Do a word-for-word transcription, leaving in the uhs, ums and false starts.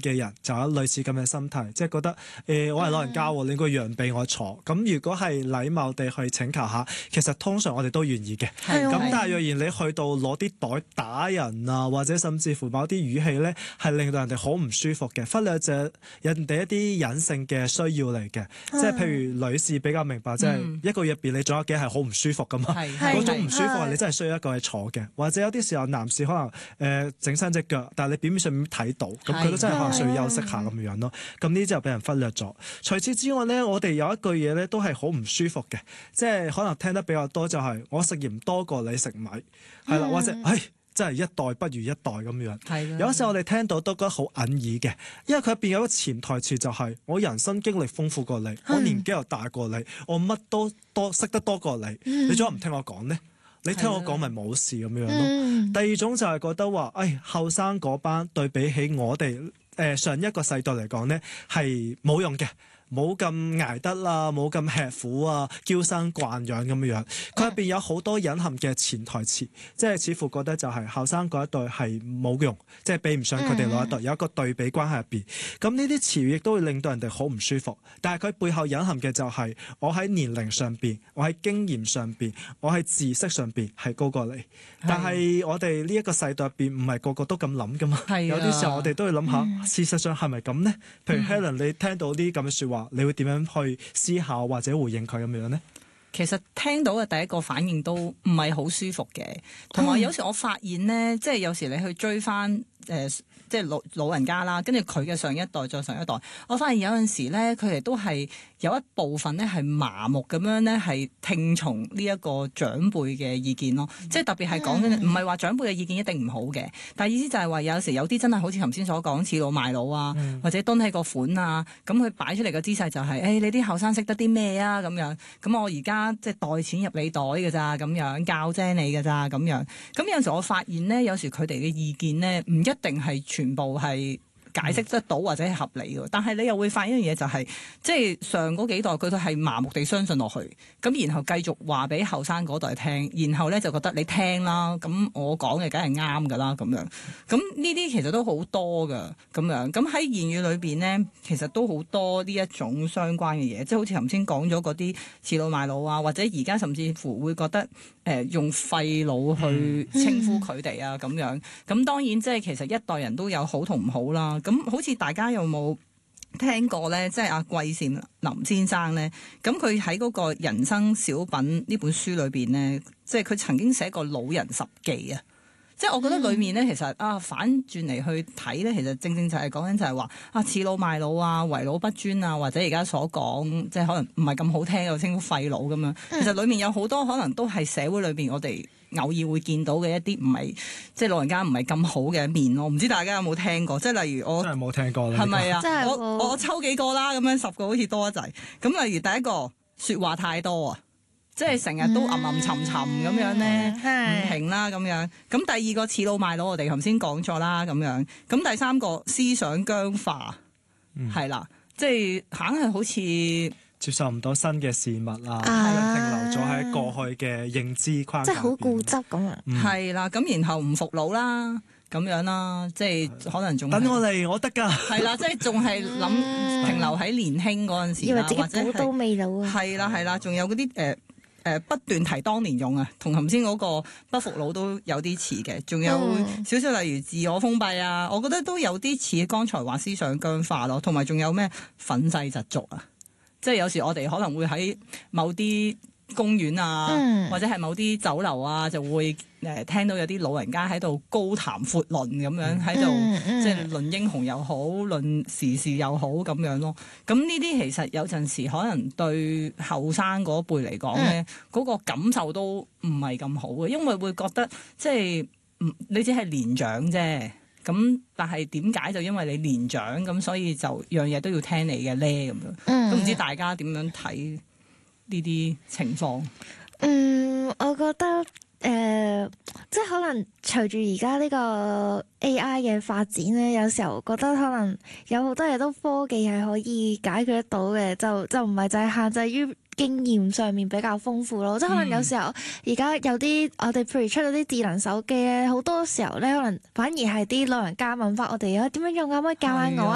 嘅人就有類似咁嘅心態，即係覺得誒、呃、我係老人家喎，你應該讓俾我坐。咁如果係禮貌地去請求下，其實通常我哋都願意嘅。咁但係若然你去到攞啲袋打人啊，或者甚至乎某啲語氣咧，係令到人哋好唔舒服嘅，忽略咗人哋一啲隱性嘅需要嚟嘅。即係譬如女士比較明白，即係一個月入邊你仲有幾係好唔舒服噶嘛？嗰種唔舒服係你真係需要一個去坐嘅，或者有啲時候男士可能誒整親隻腳，但係你表面上面睇到，咁佢都真係可能需要休息下咁樣咯。咁呢啲就俾人忽略咗。除此之外咧，我哋有一句嘢咧都係好唔舒服嘅，即係可能聽得比較多就係、是、我食鹽多過你食米，係啦、嗯，或者唉。真係一代不如一代咁樣，的有時候我哋聽到都覺得好隱耳嘅，因為佢入邊有個潛台詞就係、是、我人生經歷豐富過你，我年紀又大過你，我乜都多識得多過你，嗯、你做乜唔聽我講呢？你聽我講咪冇事咁樣咯。嗯、第二種就係覺得話，誒後生嗰班對比起我哋誒、呃、上一個世代嚟講呢，係冇用嘅。冇咁捱得啦，冇咁吃苦啊，嬌生慣養咁樣。佢入邊有好多隱含嘅潛台詞，即係似乎覺得就係後生嗰一代係冇用，即係比唔上佢哋老一代，有一個對比關係入邊。咁呢啲詞語亦都會令到人哋好唔舒服。但係佢背後隱含嘅就係我喺年齡上邊，我喺經驗上邊，我喺知識上邊係高過你。但係我哋呢一個世代入邊唔係個個都咁諗噶嘛。有啲時候我哋都會諗下，嗯、事實上係咪咁呢？譬如 Helen，你聽到啲咁嘅説話。你會點樣去思考或者回應佢咁樣呢？ 其實聽到嘅第一個反應都唔係好舒服嘅，同埋有時我發現呢，即係有時你去追翻誒、呃，即係老老人家啦，跟住佢嘅上一代再上一代，我發現有陣時咧，佢哋都係有一部分咧係麻木咁樣咧，係聽從呢一個長輩嘅意見咯。嗯、即係特別係講緊，唔係話長輩嘅意見一定唔好嘅，但係意思就係話有時有啲真係好似頭先所講恃老賣老啊，嗯、或者蹲喺個款啊，咁佢擺出嚟嘅姿勢就係、是，誒、哎、你啲後生識得啲咩啊咁樣，咁我而家即係袋錢入你袋嘅咋咁樣，教精你嘅咋咁樣。咁有陣時我發現咧，有時佢哋嘅意見咧唔一定係全部係解釋得到或者係合理嘅，但係你又會發現一樣嘢就係、是，即係上嗰幾代佢都係麻木地相信落去，咁然後繼續話俾後生嗰代聽，然後咧就覺得你聽啦，咁我講嘅梗係啱㗎啦咁樣，咁呢啲其實都好多㗎咁樣，咁喺言語裏邊咧，其實都好多呢一種相關嘅嘢，即係好似頭先講咗嗰啲恃老賣老啊，或者而家甚至乎會覺得誒、呃、用廢老去稱呼佢哋啊咁樣，咁當然即係其實一代人都有好同唔好啦。咁好似大家有冇聽過咧？即係阿季羨林先生咧，咁佢喺嗰個人生小品呢本書裏邊咧，即係佢曾經寫過老人十記啊。即係我覺得裏面咧，其實啊反轉嚟去睇咧，其實正正就係講緊就係話啊恃老賣老啊，為老不尊啊，或者而家所講即係可能唔係咁好聽嘅稱呼廢老咁樣。其實裏面有好多可能都係社會裏邊我哋偶爾會見到嘅一啲唔係即係老人家唔係咁好嘅一面咯。唔知大家有冇聽過？即係例如我真係冇聽過啦，係咪啊？我我我抽幾個啦，咁樣十個好似多一滯。咁例如第一個説話太多啊。即係成日都吟吟沉沉咁樣咧，唔、嗯、停啦咁樣。咁第二個恃老賣老，我哋頭先講咗啦咁樣。咁第三個思想僵化，係啦、嗯，即係硬係好似接受唔到新嘅事物啊，啊停留咗喺過去嘅認知框架，即係好固執咁啊。係啦、嗯，咁然後唔服老啦，咁樣啦，即係可能仲等我嚟，我得㗎。係啦，即係仲係諗停留喺年輕嗰陣時啦，或者係都未老啊。係啦係啦，仲有嗰啲誒。呃誒、呃、不斷提當年勇啊，同頭先嗰個不服老都有啲似嘅，仲有少少例如自我封閉啊，我覺得都有啲似剛才話思想僵化咯，同埋仲有咩憤世嫉俗啊，即係有時我哋可能會喺某啲公園啊，嗯、或者係某啲酒樓啊，就會誒、呃、聽到有啲老人家喺度高談闊論咁樣喺度，嗯嗯、即係論英雄又好，論時事又好咁樣咯。咁呢啲其實有陣時可能對後生嗰輩嚟講咧，嗰、嗯、個感受都唔係咁好嘅，因為會覺得即係唔你只係年長啫。咁但係點解就因為你年長咁，所以就樣嘢都要聽你嘅咧咁樣？嗯、都唔知大家點樣睇呢啲情況？ 嗯，我覺得誒、呃，即係可能隨住而家呢個 A I 嘅發展咧，有時候覺得可能有好多嘢都科技係可以解決得到嘅，就就唔係就係限制於經驗上面比較豐富咯。即係可能有時候而家有啲我哋譬如出咗啲智能手機咧，好多時候咧可能反而係啲老人家問翻我哋啊點樣用啊，可唔可以教下我啊？